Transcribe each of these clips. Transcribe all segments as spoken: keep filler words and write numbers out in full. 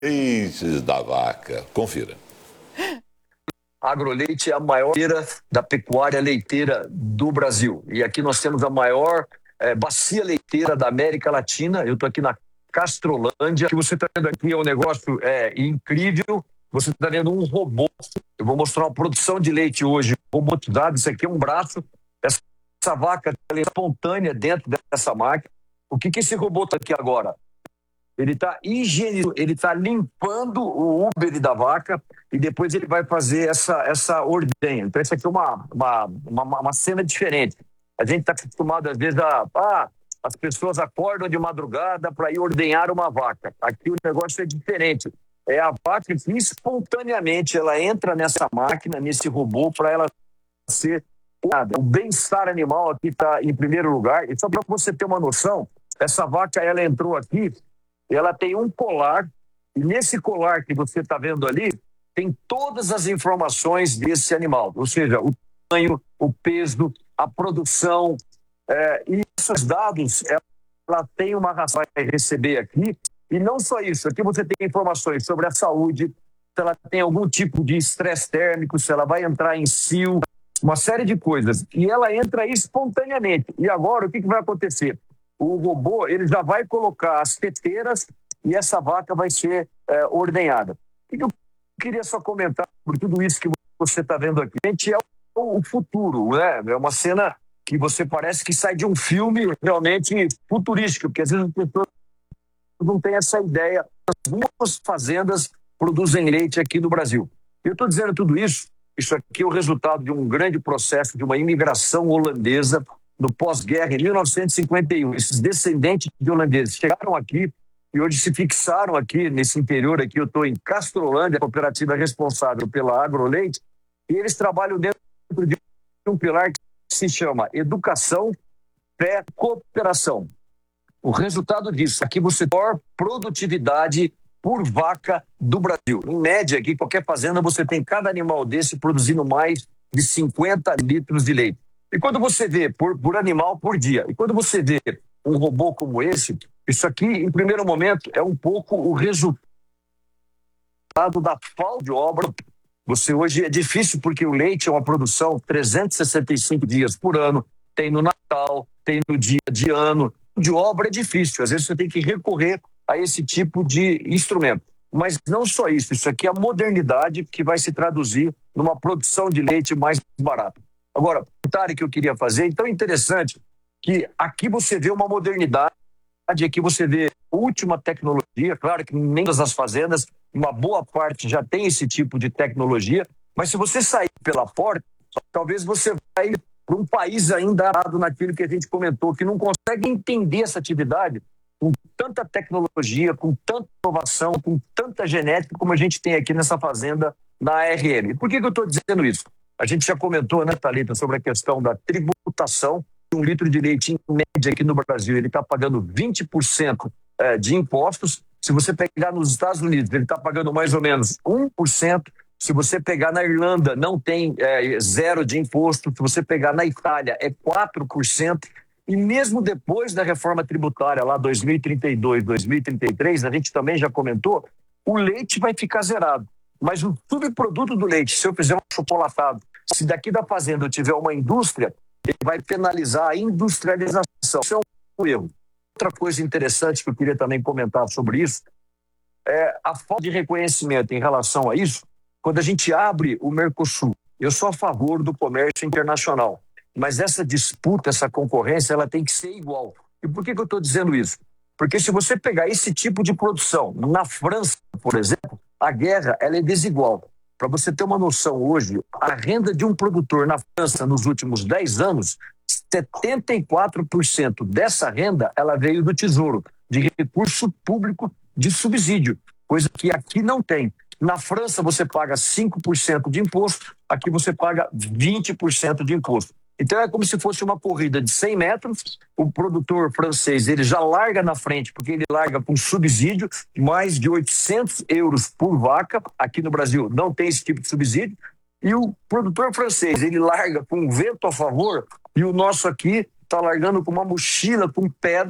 Leites da vaca. Confira. A Agroleite é a maior feira da pecuária leiteira do Brasil. E aqui nós temos a maior é, bacia leiteira da América Latina. Eu estou aqui na Castrolândia. O que você está vendo aqui é um negócio é, incrível. Você está vendo um robô. Eu vou mostrar uma produção de leite hoje robotizado. Isso aqui é um braço. Essa, essa vaca ela é espontânea dentro dessa máquina. O que, que esse robô está aqui agora? Ele está higienizando, ele está limpando o úbere da vaca e depois ele vai fazer essa, essa ordenha. Então, isso aqui é uma, uma, uma, uma cena diferente. A gente está acostumado, às vezes, a... Ah, as pessoas acordam de madrugada para ir ordenhar uma vaca. Aqui o negócio é diferente. É a vaca que espontaneamente ela entra nessa máquina, nesse robô, para ela ser... O bem-estar animal aqui está em primeiro lugar. E só para você ter uma noção, essa vaca ela entrou aqui, ela tem um colar, e nesse colar que você está vendo ali, tem todas as informações desse animal, ou seja, o tamanho, o peso, a produção, é, e esses dados, ela, ela tem uma razão para receber aqui, e não só isso, aqui você tem informações sobre a saúde, se ela tem algum tipo de estresse térmico, se ela vai entrar em cio, uma série de coisas, e ela entra espontaneamente. E agora, o que, que vai acontecer? O robô ele já vai colocar as teteiras e essa vaca vai ser é, ordenhada. O que eu queria só comentar sobre tudo isso que você está vendo aqui? A gente é o, o futuro, né? É uma cena que você parece que sai de um filme realmente futurístico, porque às vezes as pessoas não têm essa ideia. Algumas fazendas produzem leite aqui no Brasil. Eu estou dizendo tudo isso, isso aqui é o resultado de um grande processo de uma imigração holandesa no pós-guerra, em mil novecentos e cinquenta e um. Esses descendentes de holandeses chegaram aqui e hoje se fixaram aqui nesse interior. Aqui eu estou em Castrolândia, a cooperativa responsável pela Agroleite, e eles trabalham dentro de um pilar que se chama Educação Fé Cooperação. O resultado disso, aqui você tem a maior produtividade por vaca do Brasil. Em média, aqui, qualquer fazenda, você tem cada animal desse produzindo mais de cinquenta litros de leite. E quando você vê por, por animal por dia, e quando você vê um robô como esse, isso aqui, em primeiro momento, é um pouco o resultado da falta de obra. Você hoje é difícil porque o leite é uma produção trezentos e sessenta e cinco dias por ano, tem no Natal, tem no dia de ano. De obra é difícil, às vezes você tem que recorrer a esse tipo de instrumento. Mas não só isso, isso aqui é a modernidade que vai se traduzir numa produção de leite mais barata. Agora, o comentário que eu queria fazer, então é interessante que aqui você vê uma modernidade, aqui você vê a última tecnologia, claro que nem todas as fazendas, uma boa parte já tem esse tipo de tecnologia, mas se você sair pela porta, talvez você vai para um país ainda arado naquilo que a gente comentou, que não consegue entender essa atividade com tanta tecnologia, com tanta inovação, com tanta genética como a gente tem aqui nessa fazenda na A R M. Por que, que eu estou dizendo isso? A gente já comentou, né, Thalita, sobre a questão da tributação. Um litro de leite, em média, aqui no Brasil, ele está pagando vinte por cento de impostos. Se você pegar nos Estados Unidos, ele está pagando mais ou menos um por cento. Se você pegar na Irlanda, não tem é, zero de imposto. Se você pegar na Itália, é quatro por cento. E mesmo depois da reforma tributária, lá dois mil e trinta e dois, dois mil e trinta e três, a gente também já comentou, o leite vai ficar zerado. Mas o subproduto do leite, se eu fizer um chocolatado, se daqui da fazenda eu tiver uma indústria, ele vai penalizar a industrialização. Isso é um erro. Outra coisa interessante que eu queria também comentar sobre isso é a falta de reconhecimento em relação a isso. Quando a gente abre o Mercosul, eu sou a favor do comércio internacional, mas essa disputa, essa concorrência, ela tem que ser igual. E por que que eu estou dizendo isso? Porque se você pegar esse tipo de produção na França, por exemplo, a guerra ela é desigual. Para você ter uma noção hoje, a renda de um produtor na França nos últimos dez anos, setenta e quatro por cento dessa renda ela veio do Tesouro, de recurso público de subsídio, coisa que aqui não tem. Na França você paga cinco por cento de imposto, aqui você paga vinte por cento de imposto. Então é como se fosse uma corrida de cem metros, o produtor francês ele já larga na frente, porque ele larga com subsídio, mais de oitocentos euros por vaca, aqui no Brasil não tem esse tipo de subsídio, e o produtor francês ele larga com vento a favor, e o nosso aqui está largando com uma mochila com pedras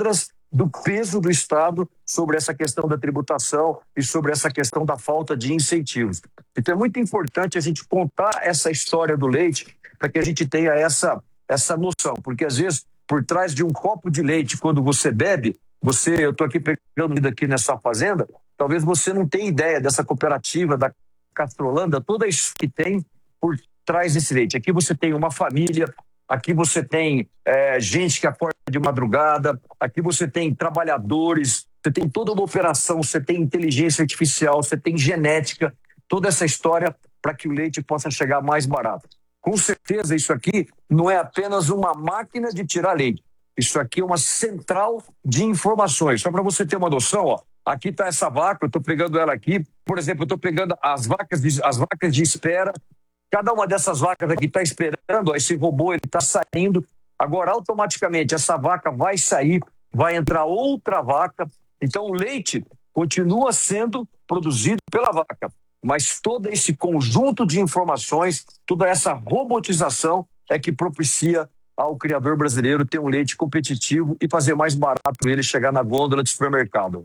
do peso do Estado sobre essa questão da tributação e sobre essa questão da falta de incentivos. Então é muito importante a gente contar essa história do leite para que a gente tenha essa, essa noção, porque às vezes por trás de um copo de leite, quando você bebe, você, eu estou aqui pegando aqui nessa fazenda, talvez você não tenha ideia dessa cooperativa da Castrolanda, toda isso que tem por trás desse leite. Aqui você tem uma família, aqui você tem é, gente que acorda de madrugada, aqui você tem trabalhadores, você tem toda uma operação, você tem inteligência artificial, você tem genética, toda essa história para que o leite possa chegar mais barato. Com certeza isso aqui não é apenas uma máquina de tirar leite, isso aqui é uma central de informações. Só para você ter uma noção, ó, aqui está essa vaca, eu estou pegando ela aqui, por exemplo, eu estou pegando as vacas, de, as vacas de espera. Cada uma dessas vacas aqui está esperando, ó, esse robô está saindo. Agora, automaticamente, essa vaca vai sair, vai entrar outra vaca. Então, o leite continua sendo produzido pela vaca. Mas todo esse conjunto de informações, toda essa robotização é que propicia ao criador brasileiro ter um leite competitivo e fazer mais barato ele chegar na gôndola de supermercado.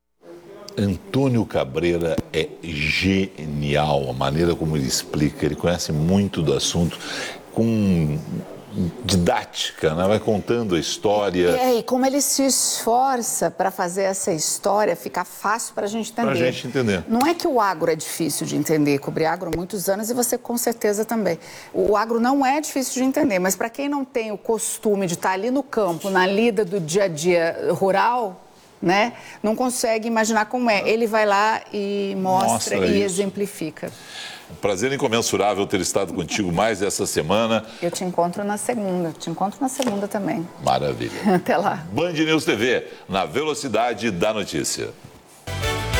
Antônio Cabreira é genial, a maneira como ele explica, ele conhece muito do assunto, com didática, né? Vai contando a história. É, e como ele se esforça para fazer essa história ficar fácil para a gente entender. Para a gente entender. Não é que o agro é difícil de entender, cobri agro há muitos anos e você com certeza também. O agro não é difícil de entender, mas para quem não tem o costume de estar ali no campo, na lida do dia a dia rural, né, não consegue imaginar como é. Ele vai lá e mostra, mostra e isso. exemplifica. Prazer incomensurável ter estado contigo mais essa semana. Eu te encontro na segunda, te encontro na segunda também. Maravilha. Até lá. Band News T V, na velocidade da notícia.